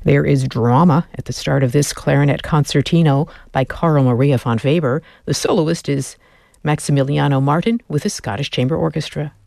There is drama at the start of this clarinet concertino by Carl Maria von Weber. The soloist is Maximiliano Martin with the Scottish Chamber Orchestra.